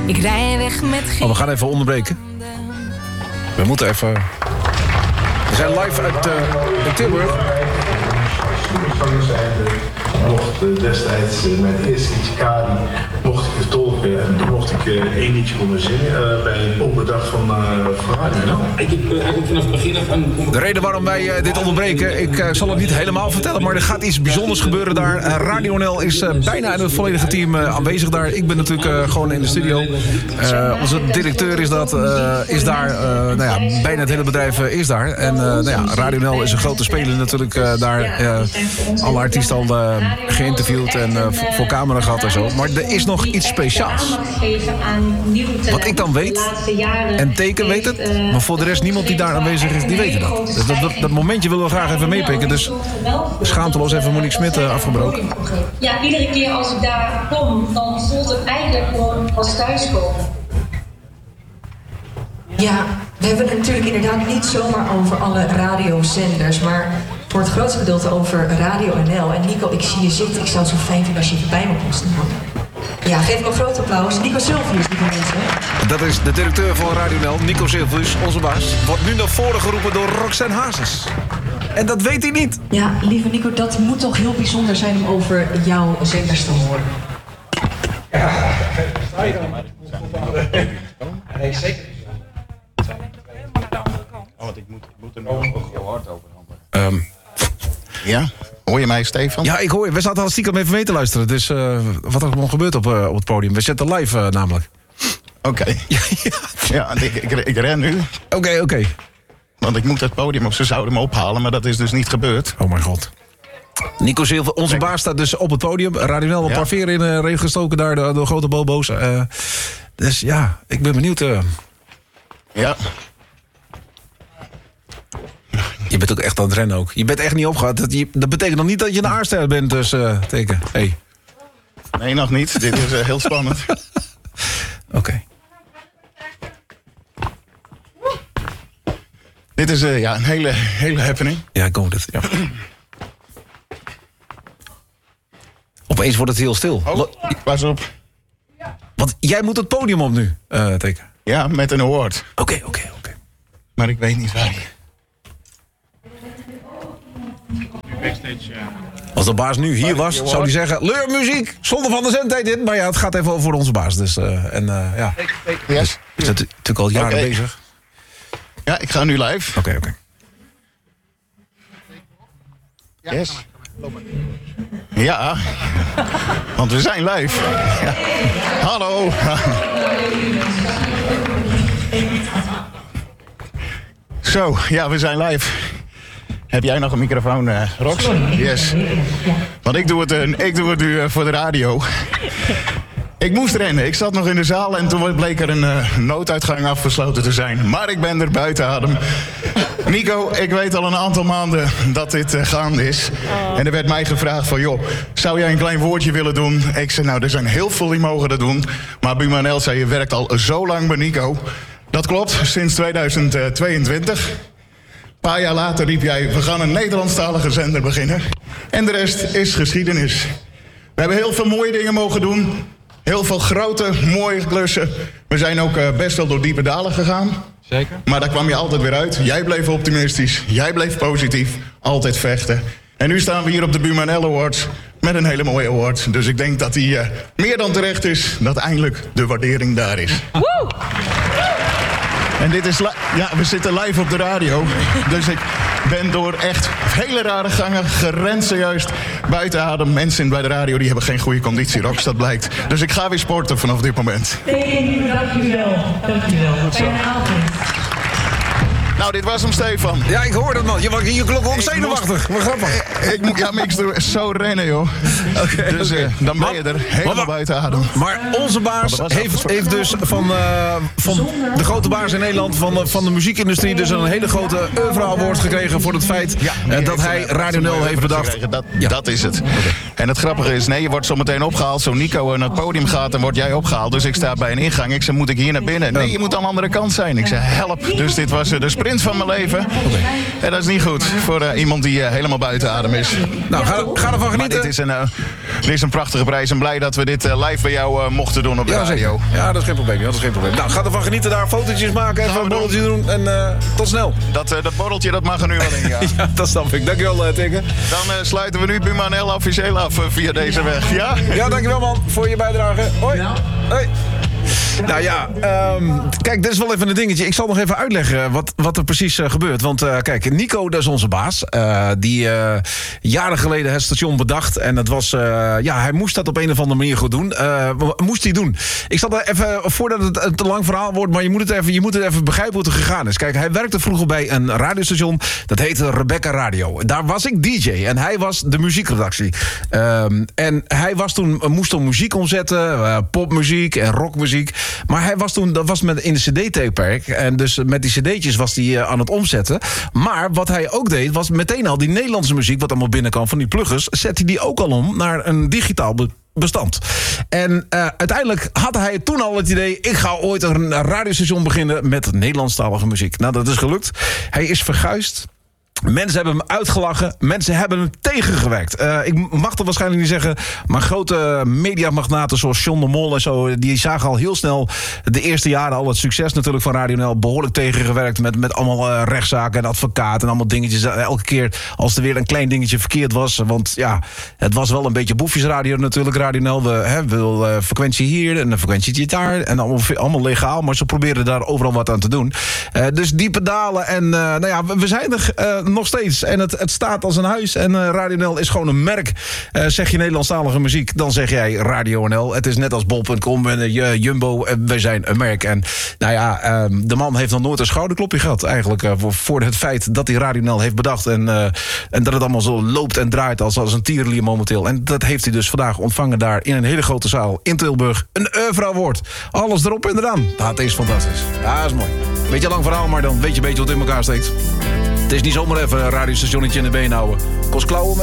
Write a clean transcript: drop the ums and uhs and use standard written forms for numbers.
Ik rij weg met geen... we gaan even onderbreken. We moeten even... We zijn live uit Tilburg. Mocht destijds met eerst liedje Kari mocht ik vertolken en toen mocht ik één liedje konden zingen bij een opdracht van Radio. Ik heb eigenlijk vanaf het begin af aan... De reden waarom wij dit onderbreken, ik zal het niet helemaal vertellen, maar er gaat iets bijzonders gebeuren daar. Radio NL is bijna in het volledige team aanwezig daar. Ik ben natuurlijk gewoon in de studio. Onze directeur is daar. Bijna het hele bedrijf is daar. En Radio NL is een grote speler natuurlijk daar. Alle artiesten al geïnterviewd en voor camera gehad en zo. Maar er is nog iets speciaals. Wat ik dan weet, en Teken weet het, maar voor de rest niemand die daar aanwezig is, die weet dat. Dus dat momentje willen we graag even meepikken. Dus schaamteloos even Monique Smit afgebroken. Ja, iedere keer als ik daar kom, dan voelt het eigenlijk gewoon als thuiskomen. Ja, we hebben het natuurlijk inderdaad niet zomaar over alle radiozenders, maar voor het grootste gedeelte over Radio NL. En Nico, ik zie je zitten. Ik zou het zo fijn vinden als je bij me kon staan. Ja, geef hem een groot applaus. Nico Sylvius, lieve mensen. Dat is de directeur van Radio NL, Nico Sylvius, onze baas. Wordt nu naar voren geroepen door Roxanne Hazes. En dat weet hij niet. Ja, lieve Nico, dat moet toch heel bijzonder zijn om over jouw zenders te horen. Ja, sta je dan maar. Nee, zeker. Want ik moet er nog heel hard over handelen. Ja? Hoor je mij, Stefan? Ja, ik hoor je. We zaten al stiekem even mee te luisteren. Dus wat er gewoon gebeurt op het podium. We zetten live namelijk. Oké. Ja, ik ren nu. Oké. Want ik moet het podium op. Ze zouden me ophalen, maar dat is dus niet gebeurd. Oh mijn god. Nico Silver, onze baas staat dus op het podium. Radio NL, een paar veren in de regen gestoken daar door grote bobo's. Dus ja, ik ben benieuwd. Ja. Je bent ook echt aan het rennen ook. Je bent echt niet opgehaald. Dat betekent nog niet dat je een aarster bent, dus Teken. Hey. Nee, nog niet. Dit is heel spannend. Oké. Dit is een hele happening. Ja, ik hoor het. Ja. Opeens wordt het heel stil. Oh, pas op. Want jij moet het podium op nu, Teken. Ja, met een award. Oké. Maar ik weet niet waar. Als de baas nu hier was, zou hij zeggen... Leurmuziek, zonder van de zendtijd in. Maar ja, het gaat even over onze baas. Dus, ja. Yes. Is dat natuurlijk al jaren bezig. Ja, ik ga nu live. Oké. Yes. Ja, want we zijn live. Ja. Hallo. Zo, ja, we zijn live. Heb jij nog een microfoon, Rox? Yes. Want ik doe het nu voor de radio. Ik moest rennen. Ik zat nog in de zaal en toen bleek er een nooduitgang afgesloten te zijn. Maar ik ben er buiten adem. Nico, ik weet al een aantal maanden dat dit gaande is. En er werd mij gevraagd van, joh, zou jij een klein woordje willen doen? Ik zei, nou, er zijn heel veel die mogen dat doen. Maar Buma NL zei, je werkt al zo lang bij Nico. Dat klopt, sinds 2022. Een paar jaar later riep jij, we gaan een Nederlandstalige zender beginnen. En de rest is geschiedenis. We hebben heel veel mooie dingen mogen doen. Heel veel grote, mooie klussen. We zijn ook best wel door diepe dalen gegaan. Zeker. Maar daar kwam je altijd weer uit. Jij bleef optimistisch. Jij bleef positief. Altijd vechten. En nu staan we hier op de Buma NL Awards met een hele mooie award. Dus ik denk dat die meer dan terecht is dat eindelijk de waardering daar is. Woe! En dit is we zitten live op de radio. Dus ik ben door echt hele rare gangen gerend zojuist buiten adem. Mensen bij de radio die hebben geen goede conditie, Rox, dat blijkt. Dus ik ga weer sporten vanaf dit moment. Nee, dankjewel. Fijne avond. Nou, dit was hem, Stefan. Ja, ik hoor het, man. Je klonk ook zenuwachtig. Wat grappig. Maar ik moest zo rennen, joh. Okay, dus dan ben je er helemaal buiten adem. Maar onze baas heeft dus van de grote baas in Nederland... van de muziekindustrie dus een hele grote oeuvre award gekregen... voor het feit dat hij Radio NL heeft bedacht. Dat is het. En het grappige is, je wordt zo meteen opgehaald. Zo Nico naar het podium gaat, dan word jij opgehaald. Dus ik sta bij een ingang. Ik zei, moet ik hier naar binnen? Nee, je moet aan de andere kant zijn. Ik zei, help. Dus dit was de sprint sprint van mijn leven. En dat is niet goed voor iemand die helemaal buiten adem is. Nou, ga ervan genieten. Dit is een prachtige prijs en blij dat we dit live bij jou mochten doen op de radio. Ja, dat is geen probleem. Nou, ga ervan genieten daar, fotootjes maken, even een borreltje doen en tot snel. Dat borreltje, dat mag er nu wel in, ja. Ja, dat snap ik. Dankjewel, Tikke. Dan sluiten we nu Buma NL officieel af via deze weg, ja? Ja, dankjewel man, voor je bijdrage. Hoi. Hoi. Nou ja, kijk, dit is wel even een dingetje. Ik zal nog even uitleggen wat er precies gebeurt. Want kijk, Nico, dat is onze baas. Die jaren geleden het station bedacht. En dat was, hij moest dat op een of andere manier goed doen. Moest hij doen. Ik zal er even, voordat het een te lang verhaal wordt, maar je moet het even begrijpen hoe het gegaan is. Kijk, hij werkte vroeger bij een radiostation. Dat heette Rebecca Radio. Daar was ik DJ en hij was de muziekredactie. En hij moest toen muziek omzetten. Popmuziek en rockmuziek. Maar hij was toen, dat was in de cd-tijdperk. En dus met die cd'tjes was hij aan het omzetten. Maar wat hij ook deed, was meteen al die Nederlandse muziek, wat allemaal binnenkwam van die pluggers, zette hij die ook al om naar een digitaal bestand. En uiteindelijk had hij toen al het idee, ik ga ooit een radiostation beginnen met Nederlandstalige muziek. Nou, dat is gelukt. Hij is verguisd. Mensen hebben hem uitgelachen. Mensen hebben hem tegengewerkt. Ik mag dat waarschijnlijk niet zeggen, maar grote mediamagnaten zoals John de Mol en zo, die zagen al heel snel de eerste jaren al het succes natuurlijk van Radio NL behoorlijk tegengewerkt met allemaal rechtszaken en advocaten en allemaal dingetjes. Elke keer als er weer een klein dingetje verkeerd was, want ja, het was wel een beetje boefjesradio natuurlijk, Radio NL. We willen frequentie hier en een frequentie daar en allemaal legaal, maar ze proberen daar overal wat aan te doen. Dus die pedalen en we zijn er nog steeds. En het staat als een huis. En Radio NL is gewoon een merk. Zeg je Nederlandstalige muziek, dan zeg jij Radio NL. Het is net als bol.com en Jumbo. Wij zijn een merk. En de man heeft nog nooit een schouderklopje gehad. Eigenlijk voor het feit dat hij Radio NL heeft bedacht. En dat het allemaal zo loopt en draait als een tierenlier momenteel. En dat heeft hij dus vandaag ontvangen daar in een hele grote zaal in Tilburg. Een Oeuvre Award. Alles erop en eraan. Dat is fantastisch. Ja, dat is mooi. Beetje lang verhaal, maar dan weet je een beetje wat in elkaar steekt. Het is niet zomaar even een radiostationnetje in de been houden. Kost klauwen met